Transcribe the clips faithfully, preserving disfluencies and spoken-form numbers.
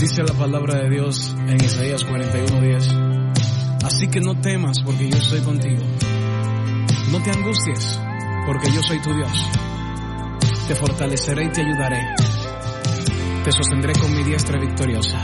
Dice la palabra de Dios en Isaías cuarenta y uno diez. Así que no temas porque yo estoy contigo. No te angusties porque yo soy tu Dios. Te fortaleceré y te ayudaré. Te sostendré con mi diestra victoriosa.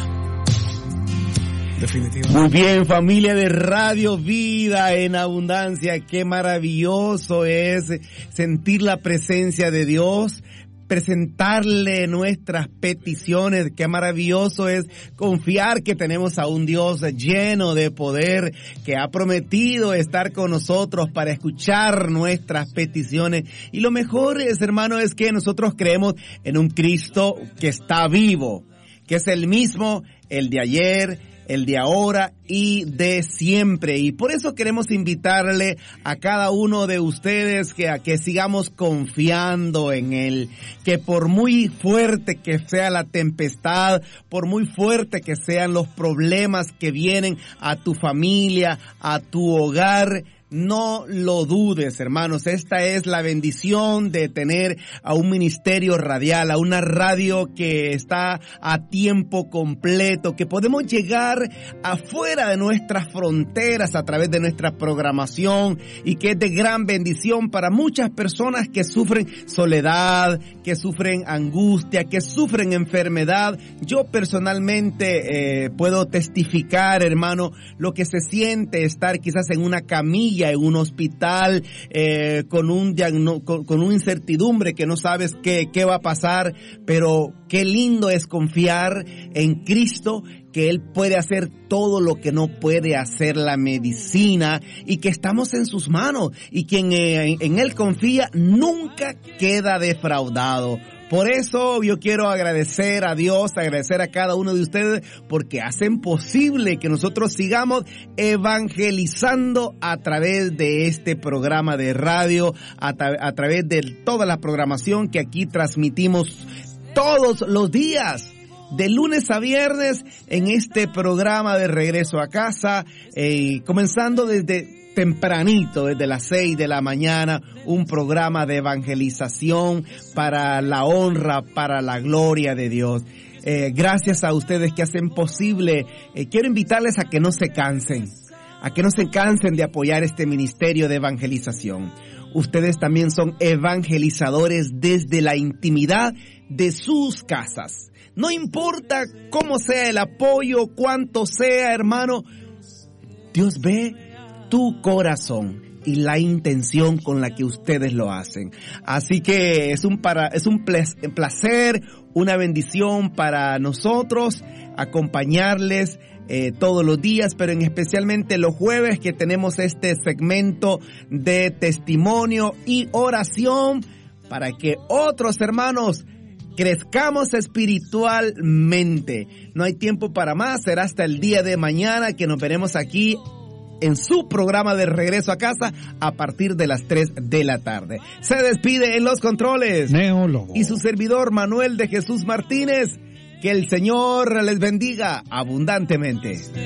Definitivamente. Muy bien, familia de Radio Vida en Abundancia. Qué maravilloso es sentir la presencia de Dios, presentarle nuestras peticiones. Qué maravilloso es confiar que tenemos a un Dios lleno de poder, que ha prometido estar con nosotros para escuchar nuestras peticiones. Y lo mejor es, hermano, es que nosotros creemos en un Cristo que está vivo, que es el mismo, el de ayer, el de ahora y de siempre. Y por eso queremos invitarle a cada uno de ustedes que a que sigamos confiando en Él, que por muy fuerte que sea la tempestad, por muy fuerte que sean los problemas que vienen a tu familia, a tu hogar, no lo dudes, hermanos. Esta es la bendición de tener a un ministerio radial, a una radio que está a tiempo completo, que podemos llegar afuera de nuestras fronteras a través de nuestra programación y que es de gran bendición para muchas personas que sufren soledad, que sufren angustia, que sufren enfermedad. Yo personalmente eh, puedo testificar, hermano, lo que se siente estar quizás en una camilla en un hospital, eh, con un diagno- con, con una incertidumbre que no sabes qué, qué va a pasar, pero qué lindo es confiar en Cristo, que Él puede hacer todo lo que no puede hacer la medicina y que estamos en sus manos y quien en, en Él confía nunca queda defraudado. Por eso yo quiero agradecer a Dios, agradecer a cada uno de ustedes porque hacen posible que nosotros sigamos evangelizando a través de este programa de radio, a, tra- a través de toda la programación que aquí transmitimos todos los días, de lunes a viernes, en este programa de Regreso a Casa, eh, comenzando desde tempranito, desde las seis de la mañana, un programa de evangelización para la honra, para la gloria de Dios. Eh, gracias a ustedes que hacen posible. Eh, quiero invitarles a que no se cansen, a que no se cansen de apoyar este ministerio de evangelización. Ustedes también son evangelizadores desde la intimidad de sus casas. No importa cómo sea el apoyo, cuánto sea, hermano, Dios ve tu corazón y la intención con la que ustedes lo hacen. Así que es un para, es un placer, una bendición para nosotros acompañarles eh, todos los días, pero en especialmente los jueves que tenemos este segmento de testimonio y oración para que otros hermanos crezcamos espiritualmente. No hay tiempo para más, será hasta el día de mañana que nos veremos aquí en su programa de Regreso a Casa a partir de las tres de la tarde. Se despide en los controles Neólogo y su servidor Manuel de Jesús Martínez. Que el Señor les bendiga abundantemente.